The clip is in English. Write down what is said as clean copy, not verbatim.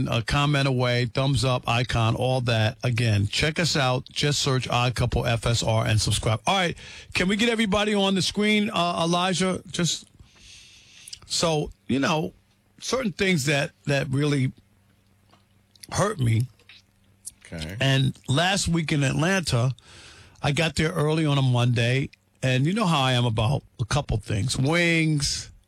send a comment away, thumbs up, icon, all that. Again, check us out. Just search Odd Couple FSR and subscribe. All right, can we get everybody on the screen, Elijah? Just so, certain things that really hurt me. Okay. And last week in Atlanta, I got there early on a Monday, and you know how I am about a couple things. Wings,